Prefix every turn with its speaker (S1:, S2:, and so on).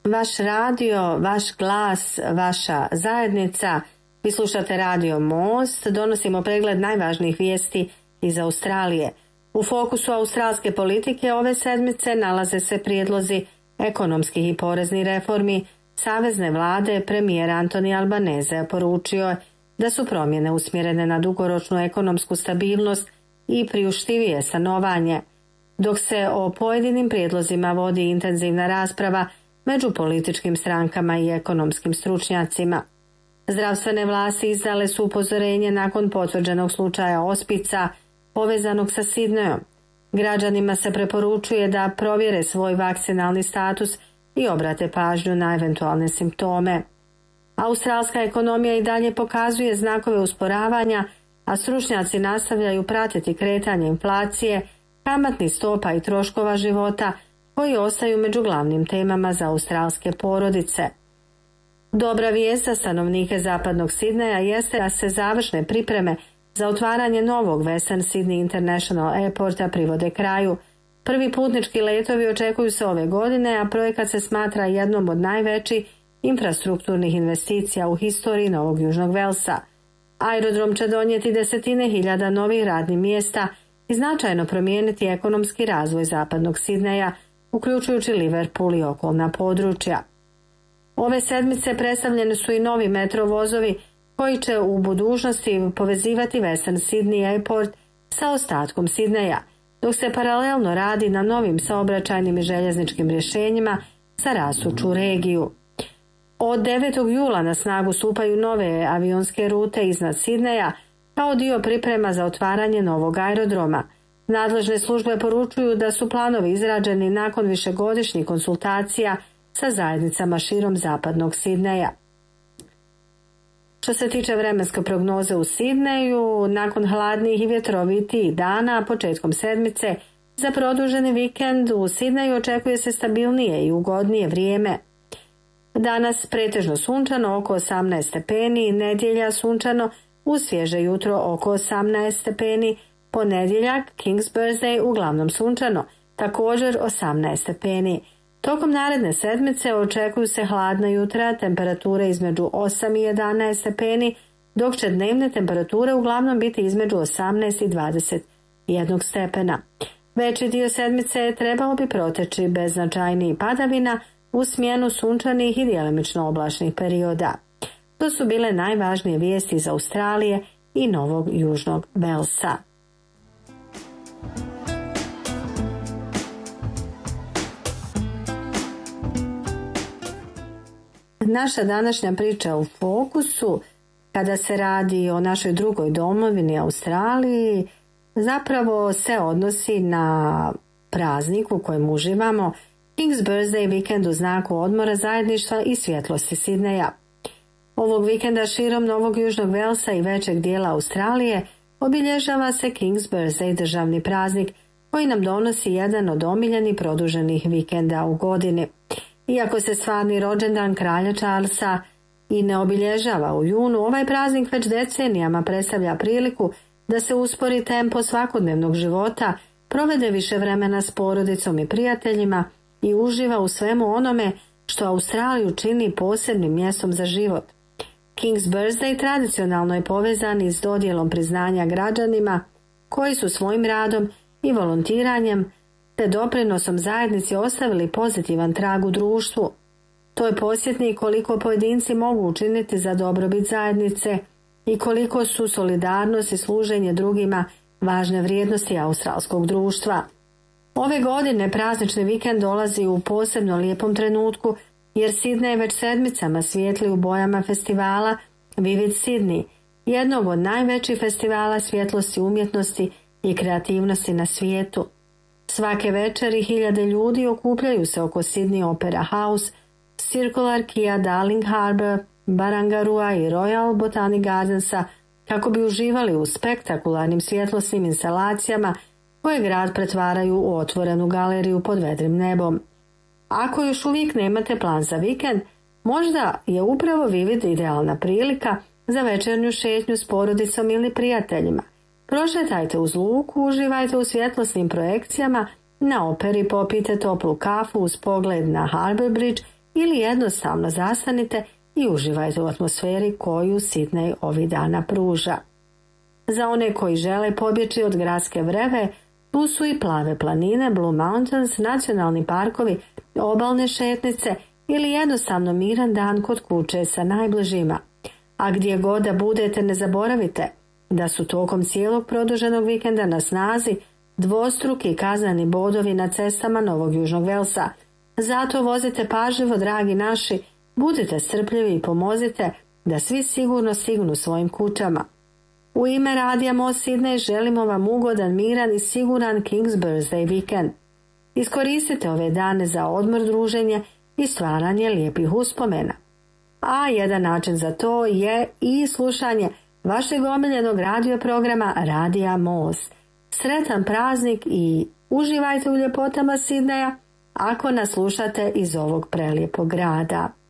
S1: vaš radio, vaš glas, vaša zajednica. Vi slušate Radio Most, donosimo pregled najvažnijih vijesti iz Australije. U fokusu australske politike ove sedmice nalaze se prijedlozi ekonomskih i poreznih reformi savezne vlade. Premijer Anthony Albanese poručio je da su promjene usmjerene na dugoročnu ekonomsku stabilnost i priuštivije stanovanje, dok se o pojedinim prijedlozima vodi intenzivna rasprava među političkim strankama i ekonomskim stručnjacima. Zdravstvene vlasti izdale su upozorenje nakon potvrđenog slučaja ospica povezanog sa Sidnejom. Građanima se preporučuje da provjere svoj vakcinalni status i obrate pažnju na eventualne simptome. Australska ekonomija i dalje pokazuje znakove usporavanja, a stručnjaci nastavljaju pratiti kretanje inflacije, kamatnih stopa i troškova života koji ostaju među glavnim temama za australske porodice. Dobra vijest za stanovnike zapadnog Sidneja jeste da se završne pripreme za otvaranje novog Western Sydney International Airporta privode kraju. Prvi putnički letovi očekuju se ove godine, a projekat se smatra jednom od najvećih infrastrukturnih investicija u historiji Novog Južnog Velsa. Aerodrom će donijeti desetine hiljada novih radnih mjesta i značajno promijeniti ekonomski razvoj zapadnog Sidneja, uključujući Liverpool i okolna područja. Ove sedmice predstavljeni su i novi metro vozovi koji će u budućnosti povezivati Western Sydney Airport sa ostatkom Sidneja, dok se paralelno radi na novim saobraćajnim i željezničkim rješenjima za rastuću regiju. Od 9. jula na snagu stupaju nove avionske rute iznad Sidneja kao dio priprema za otvaranje novog aerodroma. Nadležne službe poručuju da su planovi izrađeni nakon višegodišnjih konsultacija sa zajednicama širom zapadnog Sidneja. Što se tiče vremenske prognoze u Sidneju, nakon hladnijih i vjetrovitih dana početkom sedmice za produženi vikend u Sidneju očekuje se stabilnije i ugodnije vrijeme. Danas pretežno sunčano oko 18 stepeni, nedjelja sunčano uz svježe jutro oko 18 stepeni, ponedjeljak King's Birthday uglavnom sunčano, također 18 stepeni. Tokom naredne sedmice očekuju se hladna jutra, temperature između 8 i 11 stepeni, dok će dnevne temperature uglavnom biti između 18 i 21 stepena. Veći dio sedmice trebao bi proteći bez značajnijih padavina u smjenu sunčanih i djelimično oblačnih perioda. To su bile najvažnije vijesti iz Australije i Novog Južnog Velsa. Naša današnja priča u fokusu, kada se radi o našoj drugoj domovini Australiji, zapravo se odnosi na praznik u kojem uživamo, King's Birthday vikend u znaku odmora, zajedništva i svjetlosti Sidneja. Ovog vikenda širom Novog Južnog Velsa i većeg dijela Australije obilježava se King's Birthday, državni praznik koji nam donosi jedan od omiljenih produženih vikenda u godini. Iako se stvarni rođendan kralja Charlesa i ne obilježava u junu, ovaj praznik već decenijama predstavlja priliku da se uspori tempo svakodnevnog života, provede više vremena s porodicom i prijateljima i uživa u svemu onome što Australiju čini posebnim mjestom za život. King's Birthday tradicionalno je povezan i s dodjelom priznanja građanima koji su svojim radom i volontiranjem te doprinosom zajednici ostavili pozitivan trag u društvu. To je podsjetnik koliko pojedinci mogu učiniti za dobrobit zajednice i koliko su solidarnost i služenje drugima važne vrijednosti australskog društva. Ove godine praznični vikend dolazi u posebno lijepom trenutku jer Sidney već sedmicama svijetli u bojama festivala Vivid Sydney, jednog od najvećih festivala svjetlosti, umjetnosti i kreativnosti na svijetu. Svake večeri hiljade ljudi okupljaju se oko Sydney Opera House, Circular Quay, Darling Harbour, Barangarua i Royal Botanic Gardensa kako bi uživali u spektakularnim svjetlosnim instalacijama koje grad pretvaraju u otvorenu galeriju pod vedrim nebom. Ako još uvijek nemate plan za vikend, možda je upravo Vivid idealna prilika za večernju šetnju s porodicom ili prijateljima. Prošetajte uz luku, uživajte u svjetlosnim projekcijama, na operi popijte toplu kafu uz pogled na Harbour Bridge ili jednostavno zastanite i uživajte u atmosferi koju Sidney ovih dana pruža. Za one koji žele pobjeći od gradske vreve, tu su i plave planine, Blue Mountains, nacionalni parkovi, obalne šetnice ili jednostavno miran dan kod kuće sa najbližima. A gdje god da budete, ne zaboravite da su tokom cijelog produženog vikenda na snazi dvostruki kazneni bodovi na cestama Novog Južnog Velsa. Zato vozite pažljivo, dragi naši, budite strpljivi i pomozite da svi sigurno stignu svojim kućama. U ime Radija Most Sidney želimo vam ugodan, miran i siguran King's Birthday vikend. Iskoristite ove dane za odmor, druženje i stvaranje lijepih uspomena. A jedan način za to je i slušanje vašeg omiljenog radio programa Radija Most. Sretan praznik i uživajte u ljepotama Sidneja ako nas slušate iz ovog prelijepog grada.